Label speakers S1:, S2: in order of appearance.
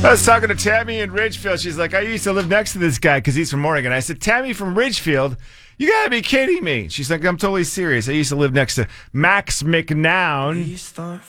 S1: I was talking to Tammy in Ridgefield. She's like, I used to live next to this guy because he's from Oregon. I said, Tammy from Ridgefield? You got to be kidding me. She's like, I'm totally serious. I used to live next to Max McNown.